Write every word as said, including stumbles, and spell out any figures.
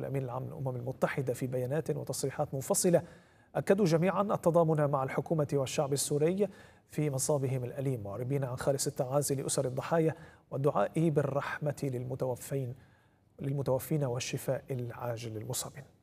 والأمين العام للأمم المتحدة في بيانات وتصريحات منفصلة أكدوا جميعا التضامن مع الحكومة والشعب السوري في مصابهم الأليم، معربين عن خالص التعازي لأسر الضحايا والدعاء بالرحمة للمتوفين للمتوفين والشفاء العاجل للمصابين.